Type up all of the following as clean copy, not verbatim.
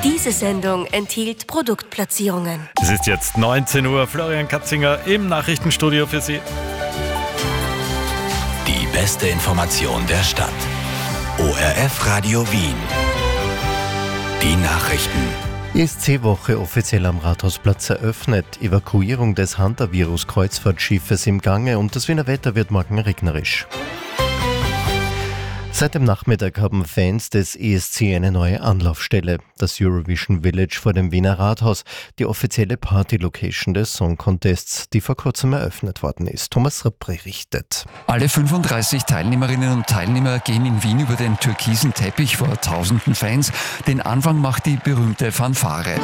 Diese Sendung enthielt Produktplatzierungen. Es ist jetzt 19 Uhr. Florian Katzinger im Nachrichtenstudio für Sie. Die beste Information der Stadt. ORF Radio Wien. Die Nachrichten. ESC-Woche offiziell am Rathausplatz eröffnet. Evakuierung des Hantavirus-Kreuzfahrtschiffes im Gange und das Wiener Wetter wird morgen regnerisch. Seit dem Nachmittag haben Fans des ESC eine neue Anlaufstelle. Das Eurovision Village vor dem Wiener Rathaus, die offizielle Party-Location des Song Contests, die vor kurzem eröffnet worden ist. Thomas Rapp berichtet. Alle 35 Teilnehmerinnen und Teilnehmer gehen in Wien über den türkisen Teppich vor tausenden Fans. Den Anfang macht die berühmte Fanfare.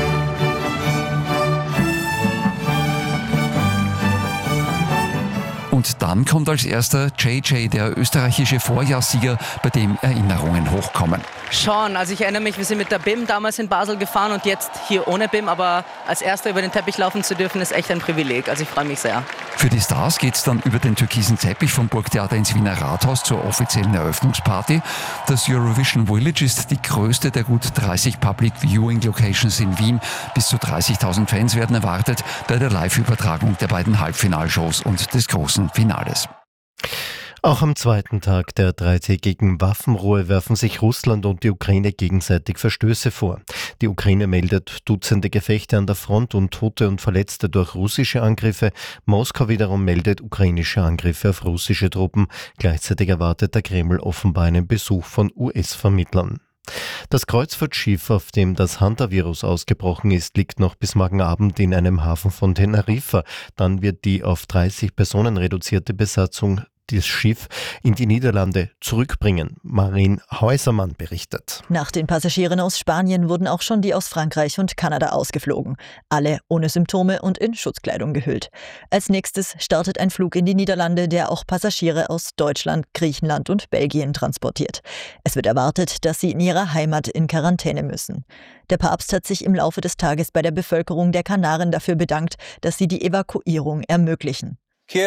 Und dann kommt als erster JJ, der österreichische Vorjahrssieger, bei dem Erinnerungen hochkommen. Schon, also ich erinnere mich, wir sind mit der BIM damals in Basel gefahren und jetzt hier ohne BIM, aber als erster über den Teppich laufen zu dürfen, ist echt ein Privileg, also ich freue mich sehr. Für die Stars geht es dann über den türkisen Teppich vom Burgtheater ins Wiener Rathaus zur offiziellen Eröffnungsparty. Das Eurovision Village ist die größte der gut 30 Public Viewing Locations in Wien. Bis zu 30.000 Fans werden erwartet bei der Live-Übertragung der beiden Halbfinalshows und des großen Finales. Auch am zweiten Tag der dreitägigen Waffenruhe werfen sich Russland und die Ukraine gegenseitig Verstöße vor. Die Ukraine meldet Dutzende Gefechte an der Front und Tote und Verletzte durch russische Angriffe. Moskau wiederum meldet ukrainische Angriffe auf russische Truppen. Gleichzeitig erwartet der Kreml offenbar einen Besuch von US-Vermittlern. Das Kreuzfahrtschiff, auf dem das Hantavirus ausgebrochen ist, liegt noch bis morgen Abend in einem Hafen von Teneriffa. Dann wird die auf 30 Personen reduzierte Besatzung das Schiff in die Niederlande zurückbringen. Marin Häusermann berichtet. Nach den Passagieren aus Spanien wurden auch schon die aus Frankreich und Kanada ausgeflogen. Alle ohne Symptome und in Schutzkleidung gehüllt. Als nächstes startet ein Flug in die Niederlande, der auch Passagiere aus Deutschland, Griechenland und Belgien transportiert. Es wird erwartet, dass sie in ihrer Heimat in Quarantäne müssen. Der Papst hat sich im Laufe des Tages bei der Bevölkerung der Kanaren dafür bedankt, dass sie die Evakuierung ermöglichen. Ich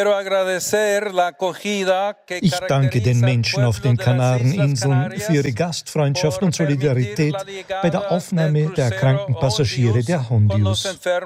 danke den Menschen auf den Kanareninseln für ihre Gastfreundschaft und Solidarität bei der Aufnahme der erkrankten Passagiere der Hondius.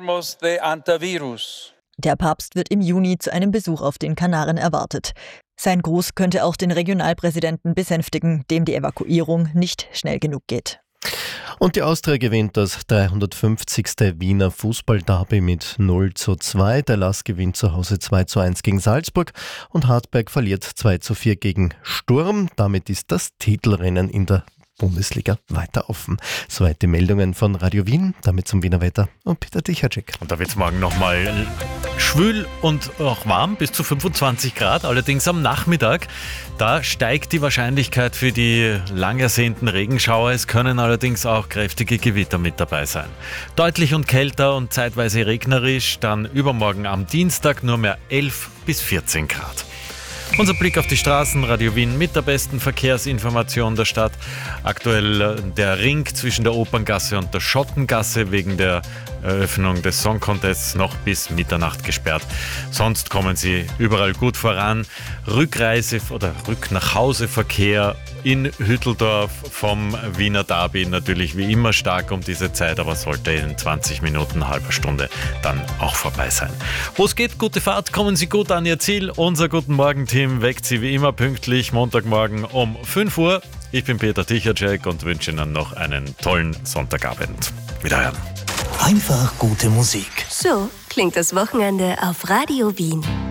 Der Papst wird im Juni zu einem Besuch auf den Kanaren erwartet. Sein Gruß könnte auch den Regionalpräsidenten besänftigen, dem die Evakuierung nicht schnell genug geht. Und die Austria gewinnt das 350. Wiener Fußball-Derby mit 0:2. Der LASK gewinnt zu Hause 2:1 gegen Salzburg und Hartberg verliert 2:4 gegen Sturm. Damit ist das Titelrennen in der Bundesliga weiter offen. Soweit die Meldungen von Radio Wien, damit zum Wiener Wetter und Peter Dichacek. Und da wird es morgen nochmal schwül und auch warm, bis zu 25 Grad. Allerdings am Nachmittag, da steigt die Wahrscheinlichkeit für die lang ersehnten Regenschauer. Es können allerdings auch kräftige Gewitter mit dabei sein. Deutlich und kälter und zeitweise regnerisch, dann übermorgen am Dienstag nur mehr 11 bis 14 Grad. Unser Blick auf die Straßen, Radio Wien mit der besten Verkehrsinformation der Stadt. Aktuell der Ring zwischen der Operngasse und der Schottengasse wegen der Eröffnung des Song Contests noch bis Mitternacht gesperrt. Sonst kommen Sie überall gut voran. Rückreise- oder Rück-nach-Hause-Verkehr in Hütteldorf vom Wiener Derby natürlich wie immer stark um diese Zeit, aber sollte in 20 Minuten, halber Stunde dann auch vorbei sein. Wo es geht, gute Fahrt, kommen Sie gut an Ihr Ziel. Unser Guten Morgen-Team weckt Sie wie immer pünktlich Montagmorgen um 5 Uhr. Ich bin Peter Dichacek und wünsche Ihnen noch einen tollen Sonntagabend. Wiederhören. Einfach gute Musik. So klingt das Wochenende auf Radio Wien.